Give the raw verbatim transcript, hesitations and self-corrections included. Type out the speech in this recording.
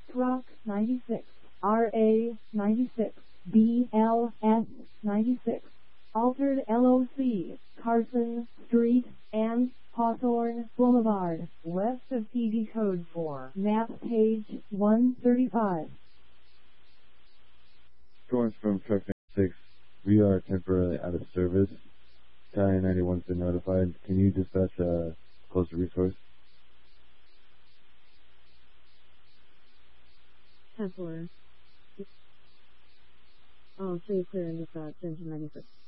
Truck ninety-six, R A ninety-six, B L S ninety-six, Altered L O C, Carson Street, and Hawthorne Boulevard, west of T V code four, map page one thirty-five. Storms from Truck ninety-six, we are temporarily out of service. Battalion ninety-one's been notified. Can you dispatch a closer resource? ten four. Oh, so you're clear in this uh, engine ninety-six.